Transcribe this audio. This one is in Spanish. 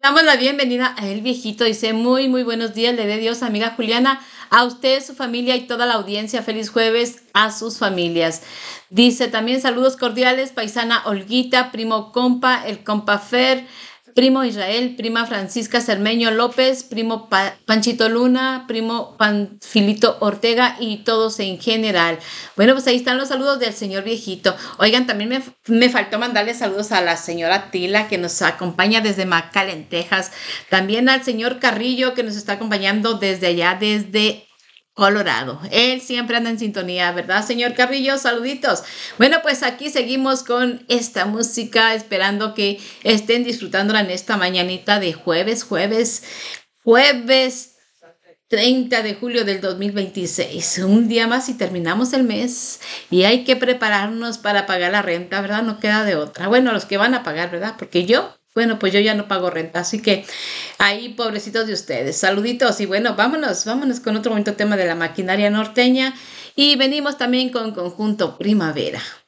Damos la bienvenida a El Viejito. Dice, muy buenos días, le dé Dios, amiga Juliana, a usted, su familia y toda la audiencia. Feliz jueves a sus familias. Dice también saludos cordiales, paisana Olguita, primo compa, el compa Fer, primo Israel, prima Francisca Cermeño López, primo Panchito Luna, primo Panfilito Ortega y todos en general. Bueno, pues ahí están los saludos del señor viejito. Oigan, también me faltó mandarle saludos a la señora Tila, que nos acompaña desde McAllen, Texas. También al señor Carrillo, que nos está acompañando desde allá, desde Colorado. Él siempre anda en sintonía, ¿verdad, señor Carrillo? Saluditos. Bueno, pues aquí seguimos con esta música, esperando que estén disfrutándola en esta mañanita de jueves 30 de julio del 2026. Un día más y terminamos el mes y hay que prepararnos para pagar la renta, ¿verdad? No queda de otra. Bueno, los que van a pagar, ¿verdad? Porque bueno, pues yo ya no pago renta, así que ahí, pobrecitos de ustedes. Saluditos y bueno, vámonos con otro bonito tema de la maquinaria norteña y venimos también con Conjunto Primavera.